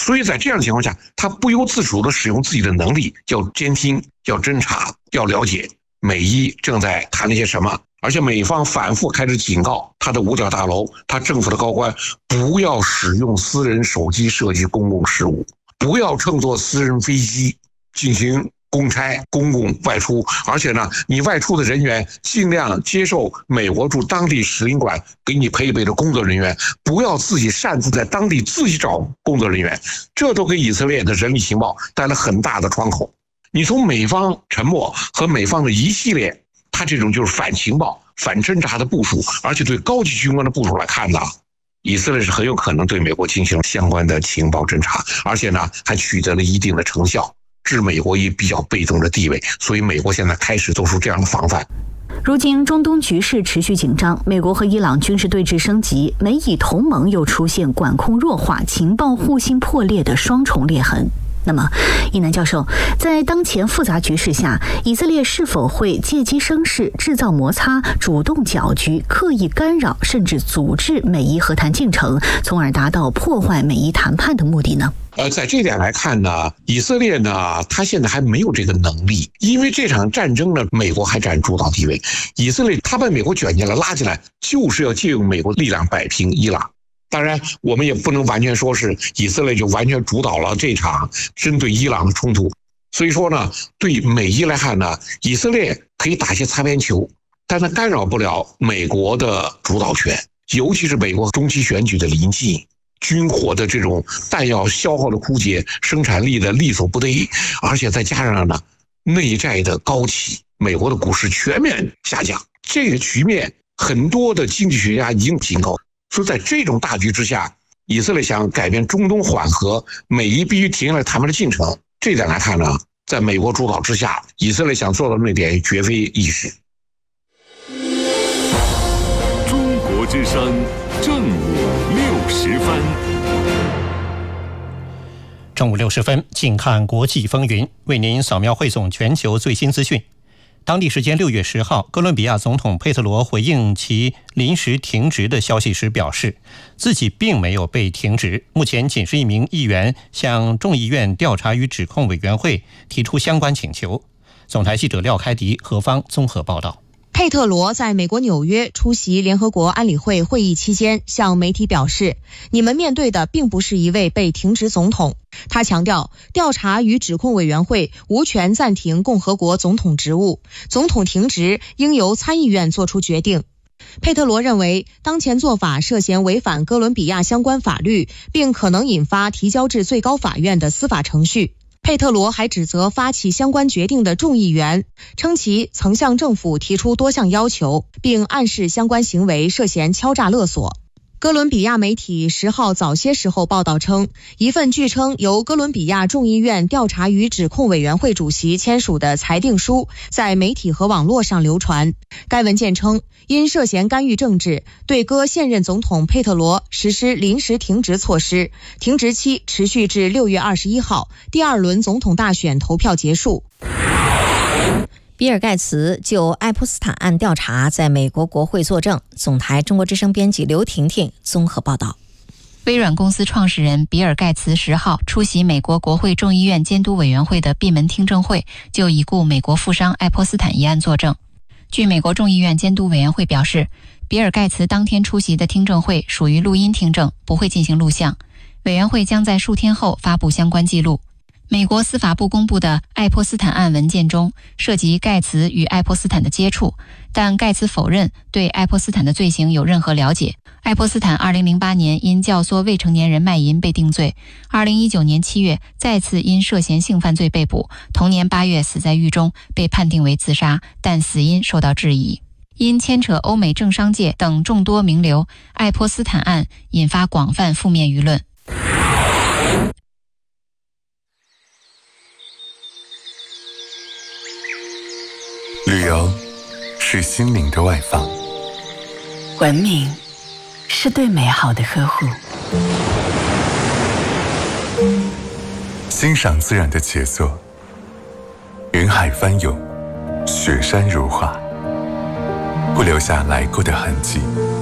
所以在这样的情况下，他不由自主地使用自己的能力，要监听，要侦查，要了解美伊正在谈那些什么。而且美方反复开始警告他的五角大楼，他政府的高官不要使用私人手机涉及公共事务，不要乘坐私人飞机进行公差、公共外出，而且呢，你外出的人员尽量接受美国驻当地使领馆给你配备的工作人员，不要自己擅自在当地自己找工作人员，这都给以色列的人力情报带来很大的窗口。你从美方沉默和美方的一系列他这种就是反情报、反侦察的部署，而且对高级军官的部署来看呢，以色列是很有可能对美国进行相关的情报侦察，而且呢还取得了一定的成效，置美国以比较被动的地位，所以美国现在开始做出这样的防范。 如今中东局势持续紧张，美国和伊朗军事对峙升级，美以同盟又出现管控弱化、情报互信破裂的双重裂痕。那么，一南教授，在当前复杂局势下，以色列是否会借机生事、制造摩擦、主动搅局、刻意干扰，甚至阻止美伊和谈进程，从而达到破坏美伊谈判的目的呢？ 在这点来看呢，以色列呢，他现在还没有这个能力，因为这场战争呢，美国还占主导地位，以色列他把美国卷进来、拉进来，就是要借用美国力量摆平伊朗。当然，我们也不能完全说是以色列就完全主导了这场针对伊朗的冲突。所以说呢，对美伊来看呢，以色列可以打些擦边球，但它干扰不了美国的主导权，尤其是美国中期选举的临近，军火的这种弹药消耗的枯竭，生产力的力所不逮，而且再加上呢内债的高企，美国的股市全面下降，这个局面很多的经济学家已经警告。说在这种大局之下，以色列想改变中东缓和，美伊必须停下来谈判的进程。这点来看呢，在美国主导之下，以色列想做到那点绝非易事。 中国之声正午60分。 正午60分，近看国际风云，为您扫描汇总全球最新资讯。当地时间6月10号，哥伦比亚总统佩特罗回应其临时停职的消息时表示，自己并没有被停职，目前仅是一名议员向众议院调查与指控委员会提出相关请求。总台记者廖开迪、何方综合报道。 佩特罗在美国纽约出席联合国安理会会议期间向媒体表示，你们面对的并不是一位被停职总统。他强调，调查与指控委员会无权暂停共和国总统职务，总统停职应由参议院作出决定。佩特罗认为，当前做法涉嫌违反哥伦比亚相关法律，并可能引发提交至最高法院的司法程序。佩特罗还指责发起相关决定的众议员，称其曾向政府提出多项要求，并暗示相关行为涉嫌敲诈勒索。哥伦比亚媒体10号早些时候报道称，一份据称由哥伦比亚众议院调查与指控委员会主席签署的裁定书在媒体和网络上流传。该文件称，因涉嫌干预政治，对哥现任总统佩特罗实施临时停职措施，停职期持续至6月21号，第2轮总统大选投票结束。 比尔盖茨就爱泼斯坦案调查在美国国会作证。总台中国之声编辑刘婷婷综合报道。 微软公司创始人比尔盖茨10号出席美国国会众议院监督委员会的闭门听证会，就已故美国富商爱泼斯坦一案作证。据美国众议院监督委员会表示，比尔盖茨当天出席的听证会属于录音听证，不会进行录像。委员会将在数天后发布相关记录。美国司法部公布的爱泼斯坦案文件中涉及盖茨与爱泼斯坦的接触，但盖茨否认对爱泼斯坦的罪行有任何了解。爱泼斯坦2008年因教唆未成年人卖淫被定罪，2019年7月再次因涉嫌性犯罪被捕，同年8月死在狱中，被判定为自杀，但死因受到质疑。因牵扯欧美政商界等众多名流，爱泼斯坦案引发广泛负面舆论。 旅游是心灵的外放， 文明是对美好的呵护， 欣赏自然的杰作，云海翻涌，雪山如画，不留下来过的痕迹。